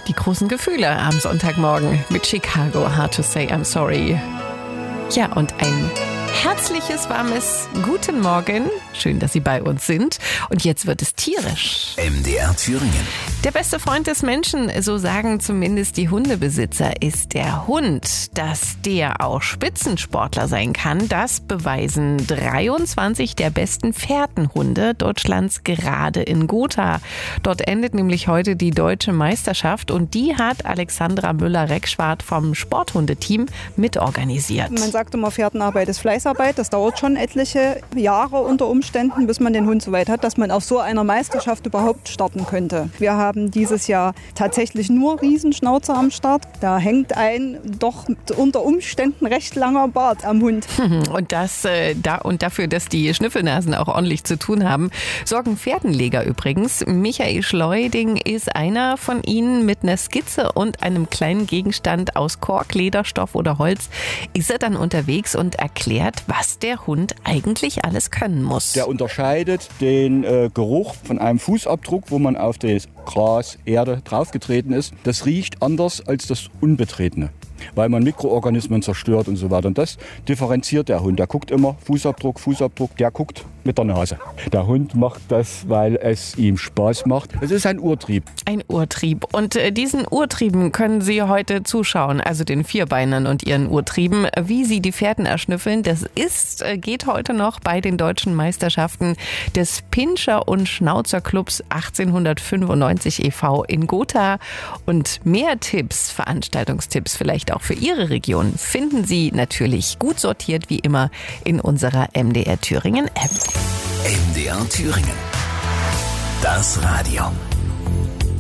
Die großen Gefühle am Sonntagmorgen mit Chicago, Hard to Say I'm Sorry. Ja, und ein herzliches, warmes Guten Morgen. Schön, dass Sie bei uns sind. Und jetzt wird es tierisch. MDR Thüringen. Der beste Freund des Menschen, so sagen zumindest die Hundebesitzer, ist der Hund. Dass der auch Spitzensportler sein kann, das beweisen 23 der besten Fährtenhunde Deutschlands gerade in Gotha. Dort endet nämlich heute die deutsche Meisterschaft und die hat Alexandra Müller-Reckschwart vom Sporthundeteam mitorganisiert. Man sagt immer, Fährtenarbeit ist Fleißarbeit. Das dauert schon etliche Jahre unter Umständen, bis man den Hund so weit hat, dass man auf so einer Meisterschaft überhaupt starten könnte. Wir haben dieses Jahr tatsächlich nur Riesenschnauzer am Start. Da hängt ein doch unter Umständen recht langer Bart am Hund. Und dafür, dass die Schnüffelnasen auch ordentlich zu tun haben, sorgen Fährtenleger übrigens. Michael Schleuding ist einer von ihnen. Mit einer Skizze und einem kleinen Gegenstand aus Kork, Lederstoff oder Holz ist er dann unterwegs und erklärt, was der Hund eigentlich alles können muss. Der unterscheidet den Geruch von einem Fußabdruck, wo man auf das Gras, Erde draufgetreten ist. Das riecht anders als das Unbetretene, weil man Mikroorganismen zerstört und so weiter. Und das differenziert der Hund. Der guckt immer Fußabdruck, der guckt mit der Nase. Der Hund macht das, weil es ihm Spaß macht. Es ist ein Urtrieb. Ein Urtrieb. Und diesen Urtrieben können Sie heute zuschauen, also den Vierbeinern und ihren Urtrieben, wie sie die Fährten erschnüffeln. Das geht heute noch bei den deutschen Meisterschaften des Pinscher- und Schnauzerclubs 1895 e.V. in Gotha. Und mehr Tipps, Veranstaltungstipps vielleicht auch für Ihre Region, finden Sie natürlich gut sortiert wie immer in unserer MDR Thüringen App. MDR Thüringen. Das Radio.